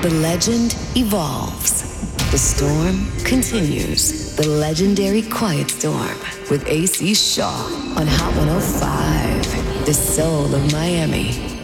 The legend evolves. The storm continues. The legendary Quiet Storm with AC Shaw on Hot 105, the soul of Miami.